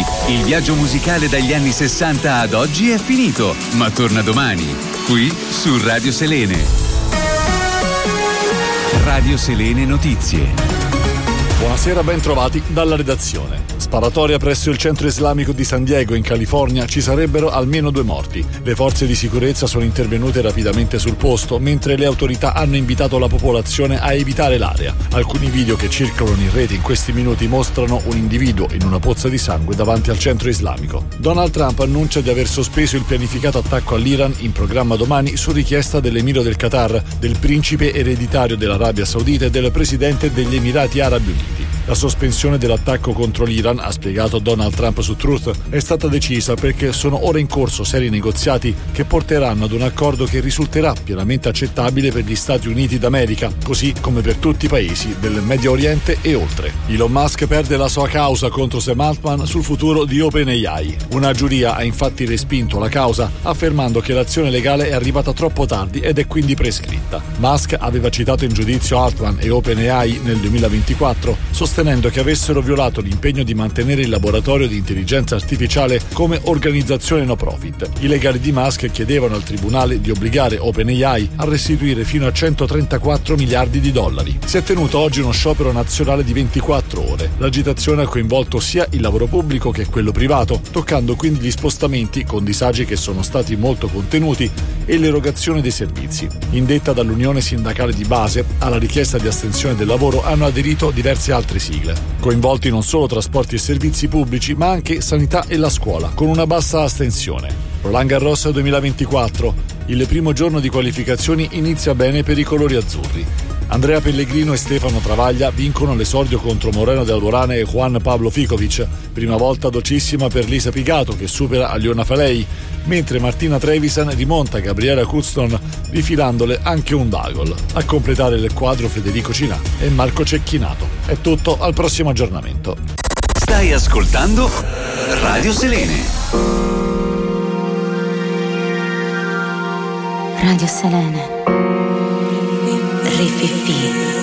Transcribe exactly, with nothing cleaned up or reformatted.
Il viaggio musicale dagli anni sessanta ad oggi è finito, ma torna domani, qui su Radio Selene. Radio Selene Notizie. Buonasera, ben trovati dalla redazione. Sparatoria presso il centro islamico di San Diego in California, ci sarebbero almeno due morti. Le forze di sicurezza sono intervenute rapidamente sul posto, mentre le autorità hanno invitato la popolazione a evitare l'area. Alcuni video che circolano in rete in questi minuti mostrano un individuo in una pozza di sangue davanti al centro islamico. Donald Trump annuncia di aver sospeso il pianificato attacco all'Iran in programma domani su richiesta dell'emiro del Qatar, del principe ereditario dell'Arabia Saudita e del presidente degli Emirati Arabi Uniti. La sospensione dell'attacco contro l'Iran, ha spiegato Donald Trump su Truth, è stata decisa perché sono ora in corso seri negoziati che porteranno ad un accordo che risulterà pienamente accettabile per gli Stati Uniti d'America, così come per tutti i paesi del Medio Oriente e oltre. Elon Musk perde la sua causa contro Sam Altman sul futuro di OpenAI. Una giuria ha infatti respinto la causa, affermando che l'azione legale è arrivata troppo tardi ed è quindi prescritta. Musk aveva citato in giudizio Altman e OpenAI nel duemilaventiquattro, sostenendo che avessero violato l'impegno di mantenere il laboratorio di intelligenza artificiale come organizzazione no profit. I legali di Musk chiedevano al tribunale di obbligare OpenAI a restituire fino a centotrentaquattro miliardi di dollari. Si è tenuto oggi uno sciopero nazionale di ventiquattro ore. L'agitazione ha coinvolto sia il lavoro pubblico che quello privato, toccando quindi gli spostamenti con disagi che sono stati molto contenuti e l'erogazione dei servizi. Indetta dall'Unione Sindacale di Base, alla richiesta di astensione del lavoro hanno aderito diverse altre sigle. Coinvolti non solo trasporti e servizi pubblici, ma anche sanità e la scuola, con una bassa astensione. Roland Garros duemilaventiquattro. Il primo giorno di qualificazioni inizia bene per i colori azzurri. Andrea Pellegrino e Stefano Travaglia vincono l'esordio contro Moreno de Alborán e Juan Pablo Ficovich, prima volta docissima per Lisa Pigato che supera Aliona Falei, mentre Martina Trevisan rimonta Gabriela Custon rifilandole anche un double. A completare il quadro Federico Cinà e Marco Cecchinato. È tutto, al prossimo aggiornamento. Stai ascoltando Radio Selene. Radio Selene. Rififi.